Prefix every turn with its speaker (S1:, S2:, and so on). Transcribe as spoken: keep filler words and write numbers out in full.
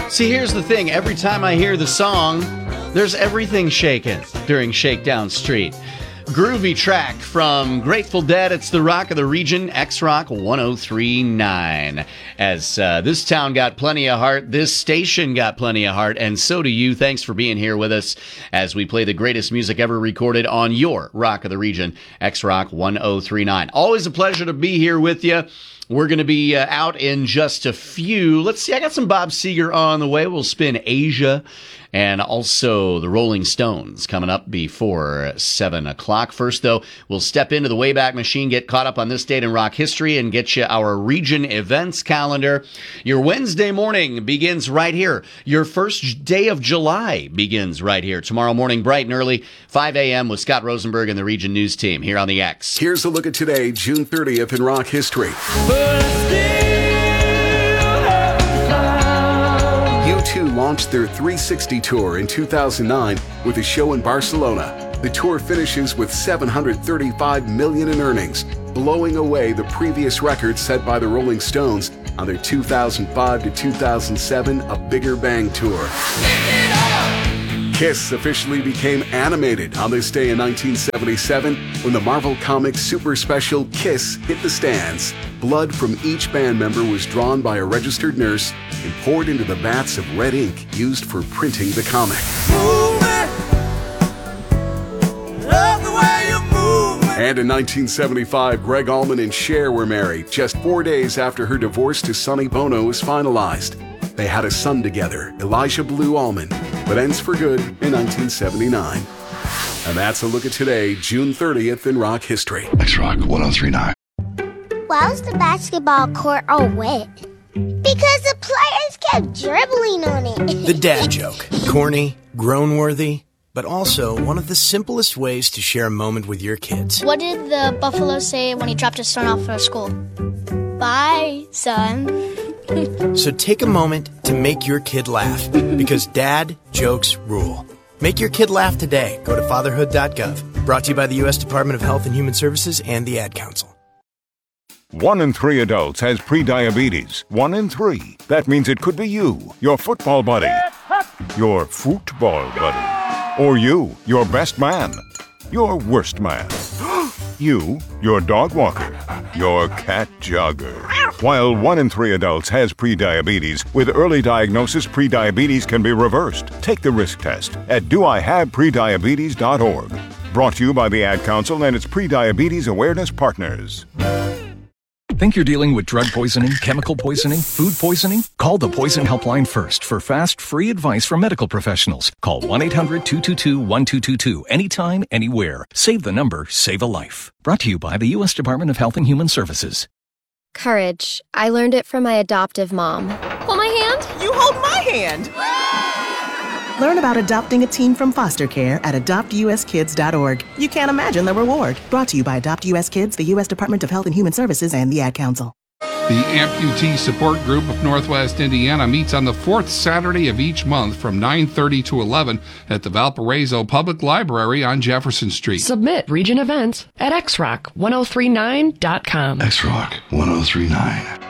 S1: See, here's the thing. Every time I hear the song, there's everything shaking during Shakedown Street. Groovy track from Grateful Dead. It's the Rock of the Region, X-Rock one oh three point nine. As uh, this town got plenty of heart, this station got plenty of heart, and so do you. Thanks for being here with us as we play the greatest music ever recorded on your Rock of the Region, X-Rock one oh three point nine. Always a pleasure to be here with you. We're going to be uh, out in just a few. Let's see, I got some Bob Seger on the way. We'll spin Asia and also the Rolling Stones coming up before seven o'clock. First, though, we'll step into the Wayback Machine, get caught up on this date in rock history, and get you our region events calendar. Your Wednesday morning begins right here. Your first day of July begins right here. Tomorrow morning, bright and early, five a.m. with Scott Rosenberg and the Region News team here on the X.
S2: Here's a look at today, June thirtieth in rock history. U two launched their three sixty tour in two thousand nine with a show in Barcelona. The tour finishes with seven hundred thirty-five million dollars in earnings, blowing away the previous record set by the Rolling Stones on their two thousand five to two thousand seven A Bigger Bang tour. Kiss officially became animated on this day in nineteen seventy-seven when the Marvel Comics super special Kiss hit the stands. Blood from each band member was drawn by a registered nurse and poured into the vats of red ink used for printing the comic. Move it. Love the way you move it. And in nineteen seventy-five, Greg Allman and Cher were married just four days after her divorce to Sonny Bono was finalized. They had a son together, Elijah Blue Allman, but ends for good in nineteen seventy-nine. And that's a look at today, June thirtieth in rock history.
S3: X-Rock one oh three point nine.
S4: Why was the basketball court all wet? Because the players kept dribbling on it.
S5: The dad joke. Corny, groan-worthy, but also one of the simplest ways to share a moment with your kids.
S6: What did the buffalo say when he dropped his son off for school? Bye, son.
S5: So take a moment to make your kid laugh, because dad jokes rule. Make your kid laugh today. Go to fatherhood dot gov. Brought to you by the U S Department of Health and Human Services and the Ad Council.
S7: One in three adults has prediabetes. One in three. That means it could be you, your football buddy, your football buddy, or you, your best man, your worst man, you, your dog walker, your cat jogger. While one in three adults has prediabetes, with early diagnosis, prediabetes can be reversed. Take the risk test at do I have prediabetes dot org. Brought to you by the Ad Council and its Prediabetes Awareness Partners.
S8: Think you're dealing with drug poisoning, chemical poisoning, food poisoning? Call the Poison Helpline first for fast, free advice from medical professionals. Call one eight hundred two two two one two two two anytime, anywhere. Save the number, save a life. Brought to you by the U S Department of Health and Human Services.
S9: Courage. I learned it from my adoptive mom.
S10: Hold my hand.
S11: You hold my hand.
S12: Learn about adopting a teen from foster care at adopt u s kids dot org. You can't imagine the reward. Brought to you by Adopt U S Kids, the U S Department of Health and Human Services, and the Ad Council.
S13: The Amputee Support Group of Northwest Indiana meets on the fourth Saturday of each month from nine thirty to eleven at the Valparaiso Public Library on Jefferson Street.
S14: Submit region events at x rock one oh three nine dot com.
S3: X-Rock one oh three point nine.